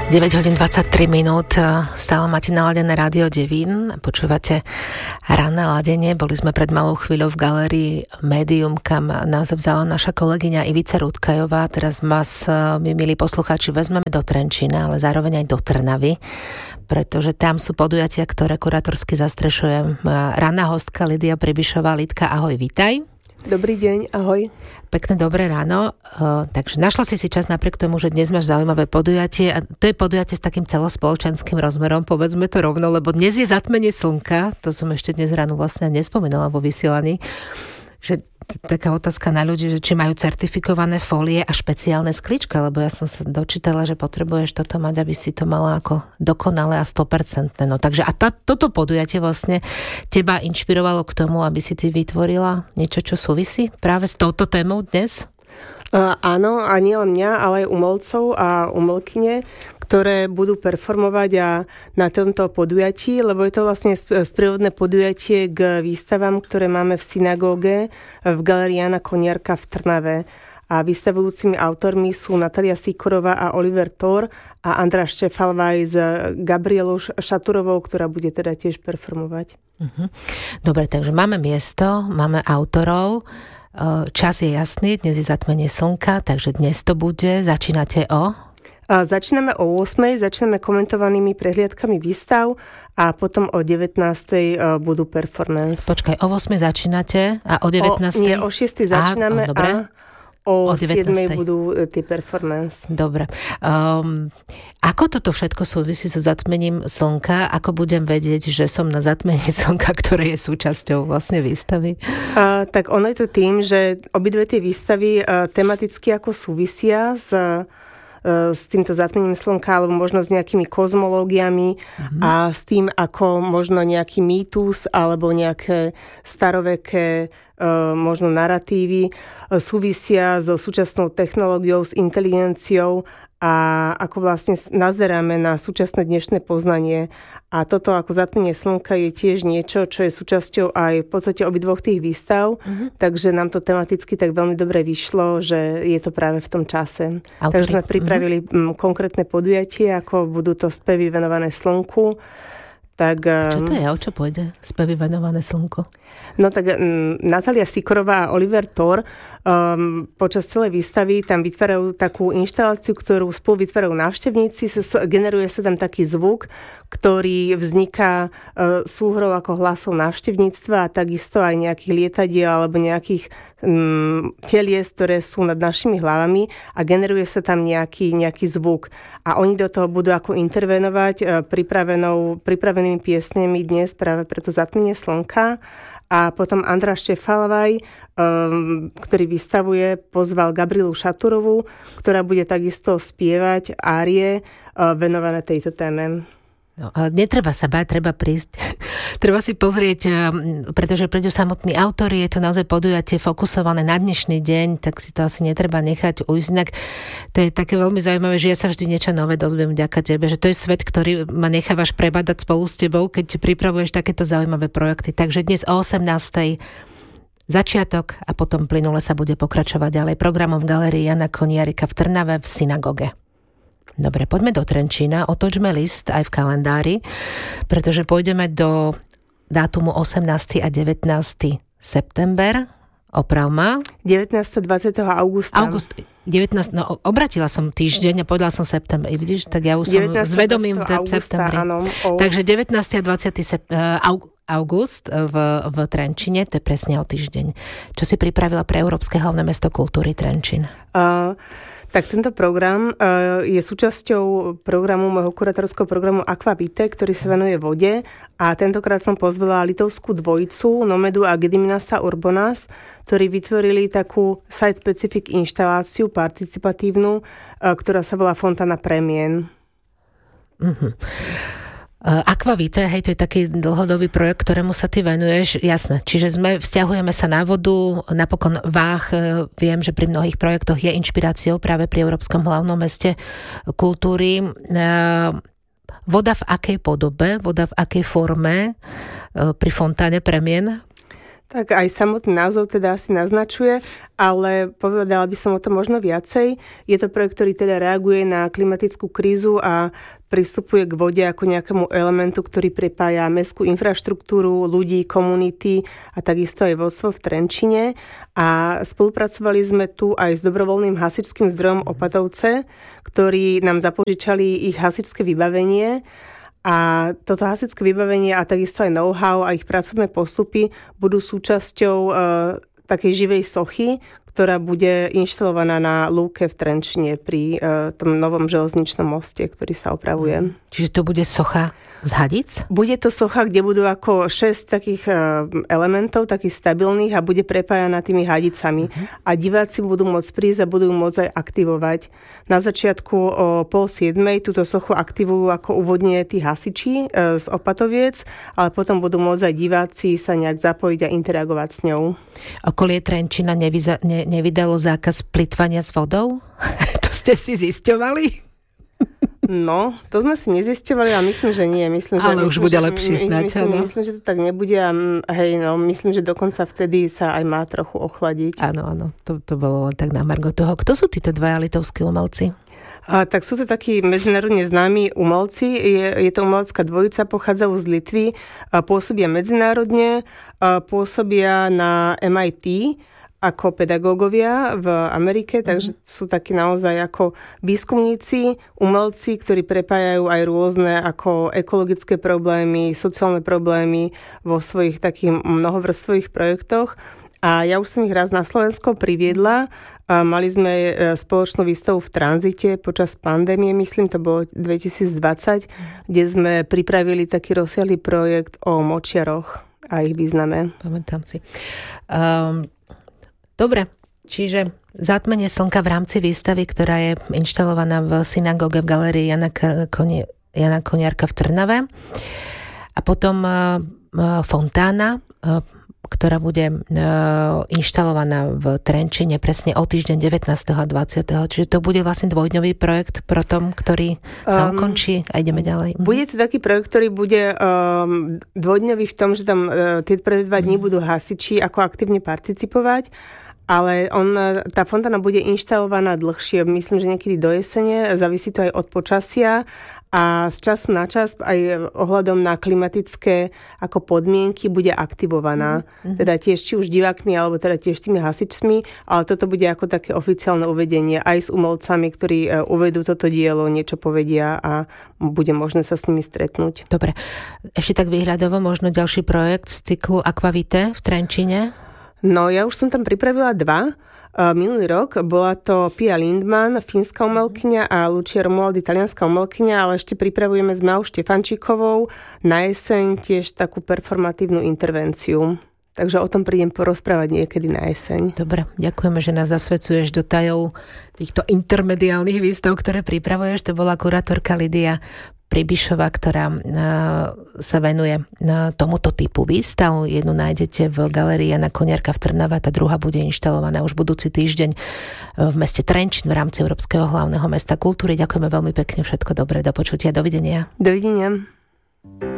9 hodín 23 minút, stále máte naladené Rádio Devín, počúvate ranné ladenie. Boli sme pred malou chvíľou v galérii Médium, kam nás vzala naša kolegyňa Ivica Rudkajová. Teraz vás, my milí poslucháči, vezmeme do Trenčína, ale zároveň aj do Trnavy, pretože tam sú podujatia, ktoré kurátorsky zastrešuje ranná hostka Lidia Pribišová. Lidka, ahoj, vítaj. Dobrý deň, ahoj. Pekné dobré ráno. Takže našla si čas napriek tomu, že dnes máš zaujímavé podujatie a to je podujatie s takým celospoločenským rozmerom, povedzme to rovno, lebo dnes je zatmenie slnka, to som ešte dnes ráno vlastne nespomenula vo vysielaní, že taká otázka na ľudí, že či majú certifikované fólie a špeciálne sklička, lebo ja som sa dočítala, že potrebuješ toto mať, aby si to mala ako dokonalé a 100%. No takže a toto podujatie vlastne teba inšpirovalo k tomu, aby si ty vytvorila niečo, čo súvisí práve s touto témou dnes? Áno, a nie len mňa, ale aj umelcov a umelkyne, ktoré budú performovať a na tomto podujatí, lebo je to vlastne sprievodné podujatie k výstavám, ktoré máme v synagóge v galérii Jana Koniarka v Trnave. A vystavujúcimi autormi sú Natalia Sikorová a Oliver Thor a Andra Štefalvaj s Gabrielou Šaturovou, ktorá bude teda tiež performovať. Dobre, takže máme miesto, máme autorov. Čas je jasný, dnes je zatmenie slnka, takže dnes to bude. Začínate o? Začíname o 8:00, začneme komentovanými prehliadkami výstav a potom o 19:00 budú performance. Počkaj, o 8:00 začínate a o 19:00? Nie, o 6:00 začíname a o 7:00 budú tie performance. Dobre. Ako toto všetko súvisí so zatmením slnka? Ako budem vedieť, že som na zatmení slnka, ktoré je súčasťou vlastne výstavy? Tak ono je to tým, že obidve tie výstavy tematicky ako súvisia s týmto zatmením slnka, alebo možno s nejakými kozmológiami a s tým, ako možno nejaký mýtus alebo nejaké staroveké možno naratívy súvisia so súčasnou technológiou, s inteligenciou a ako vlastne nazeráme na súčasné dnešné poznanie. A toto ako zatmenie slnka je tiež niečo, čo je súčasťou aj v podstate obidvoch tých výstav, takže nám to tematicky tak veľmi dobre vyšlo, že je to práve v tom čase. Takže sme pripravili konkrétne podujatie, ako budú to spevy venované slnku. Tak, čo to je? O čo pôjde? Spevy venované slnku? No tak Natalia Sikorová a Oliver Thor počas celej výstavy tam vytvárajú takú inštaláciu, ktorú spolu vytvárajú návštevníci. Generuje sa tam taký zvuk, ktorý vzniká súhrou ako hlasov návštevníctva a takisto aj nejakých lietadiel alebo nejakých telies, ktoré sú nad našimi hlavami a generuje sa tam nejaký zvuk. A oni do toho budú ako intervenovať pripravenými piesňami dnes práve pre to zatmenie slnka. A potom Andra Štefalvaj, ktorý vystavuje, pozval Gabrielu Šaturovú, ktorá bude takisto spievať árie venované tejto téme. No, ale netreba sa báť, treba prísť. Treba si pozrieť, pretože prídu samotní autori, je to naozaj podujatie fokusované na dnešný deň, tak si to asi netreba nechať ujsť. Inak to je také veľmi zaujímavé, že ja sa vždy niečo nové dozviem vďaka tebe, že to je svet, ktorý ma nechávaš prebadať spolu s tebou, keď pripravuješ takéto zaujímavé projekty. Takže dnes o 18:00 začiatok a potom plynule sa bude pokračovať ďalej programom v galérii Jana Koniarika v Trnave v synagóge. Dobre, poďme do Trenčína, otočme list aj v kalendári, pretože pôjdeme do dátumu 18. a 19. september. Oprav ma. 19. 20. augusta. 19, no obratila som týždeň a povedala som september. Vidíš, tak ja už som zvedomím v septembri. Takže 19. a 20. august v Trenčine, to je presne o týždeň. Čo si pripravila pre Európske hlavné mesto kultúry Trenčín? Tak tento program je súčasťou programu môjho kurátorského programu Aquavite, ktorý sa venuje vode a tentokrát som pozvala litovskú dvojicu Nomedu a Gediminasa Urbonas, ktorí vytvorili takú site-specific inštaláciu participatívnu, ktorá sa volá Fontana premien. Aquavite, hej, to je taký dlhodobý projekt, ktorému sa ty venuješ, jasné. Čiže vzťahujeme sa na vodu, napokon váh, viem, že pri mnohých projektoch je inšpiráciou práve pri Európskom hlavnom meste kultúry. Voda v akej podobe, voda v akej forme pri fontáne premien? Tak aj samotný názov teda asi naznačuje, ale povedala by som o tom možno viacej. Je to projekt, ktorý teda reaguje na klimatickú krízu a pristupuje k vode ako nejakému elementu, ktorý prepája mestskú infraštruktúru, ľudí, komunity a takisto aj vodstvo v Trenčine. A spolupracovali sme tu aj s dobrovoľným hasičským zdrojom Opatovce, ktorí nám zapožičali ich hasičské vybavenie. A toto hasičské vybavenie a takisto aj know-how a ich pracovné postupy budú súčasťou takej živej sochy, ktorá bude inštalovaná na lúke v Trenčine pri tom novom železničnom moste, ktorý sa opravuje. Čiže to bude socha z hadic? Bude to socha, kde budú ako 6 takých elementov, takých stabilných a bude prepájaná tými hadicami. A diváci budú môcť prísť a budú môcť aj aktivovať. Na začiatku o 6:30 túto sochu aktivujú ako úvodne tí hasiči z Opatoviec, ale potom budú môcť aj diváci sa nejak zapojiť a interagovať s ňou. Okolie Trenčina nevydalo zákaz plytvania s vodou? To ste si zisťovali? No, to sme si nezisťovali, ale myslím, že nie. Ale už bude lepšie snáď. Myslím, že to tak nebude a myslím, že dokonca vtedy sa aj má trochu ochladiť. Áno, to bolo len tak na margo toho. Kto sú títo dvaja litovskí umelci? Tak sú to takí medzinárodne známi umelci. Je to umelecká dvojica, pochádzajú z Litvy, pôsobia medzinárodne, pôsobia na MIT ako pedagógovia v Amerike, takže sú takí naozaj ako výskumníci, umelci, ktorí prepájajú aj rôzne ako ekologické problémy, sociálne problémy vo svojich takých mnohovrstvových projektoch. A ja už som ich raz na Slovensko priviedla. Mali sme spoločnú výstavu v Tranzite počas pandémie, myslím, to bolo 2020, kde sme pripravili taký rozsiahly projekt o močiaroch a ich význame. Pamätám si. Dobre, čiže Zatmenie slnka v rámci výstavy, ktorá je inštalovaná v synagóge v galérii Jana Koniarka v Trnave. A potom fontána, ktorá bude inštalovaná v Trenčine presne o týždeň 19. a 20. Čiže to bude vlastne dvojdňový projekt pro tom, ktorý sa ukončí a ideme ďalej. Bude to taký projekt, ktorý bude dvojdňový v tom, že tam tie prvé 2 dní budú hasiči ako aktívne participovať, ale tá fontána bude inštalovaná dlhšie, myslím, že niekedy do jesene, závisí to aj od počasia a z času na čas aj ohľadom na klimatické ako podmienky bude aktivovaná. Teda tiež či už divákmi, alebo teda tiež tými hasičmi, ale toto bude ako také oficiálne uvedenie aj s umelcami, ktorí uvedú toto dielo, niečo povedia a bude možné sa s nimi stretnúť. Dobre. Ešte tak výhľadovo možno ďalší projekt z cyklu Aquavite v Trenčine? No, ja už som tam pripravila 2. Minulý rok bola to Pia Lindman, fínska umelkyňa a Lucia Romualdi, talianská umelkyňa, ale ešte pripravujeme s Mau Štefančíkovou na jeseň tiež takú performatívnu intervenciu. Takže o tom prídem porozprávať niekedy na jeseň. Dobre, ďakujeme, že nás zasvedcuješ do tajov týchto intermediálnych výstav, ktoré pripravuješ. To bola kurátorka Lidia Pribišová, ktorá sa venuje tomuto typu výstav. Jednu nájdete v galérii Jana Koniarka v Trnave, tá druhá bude inštalovaná už budúci týždeň v meste Trenčín v rámci Európskeho hlavného mesta kultúry. Ďakujeme veľmi pekne, všetko dobré, do počutia, dovidenia. Dovidenia.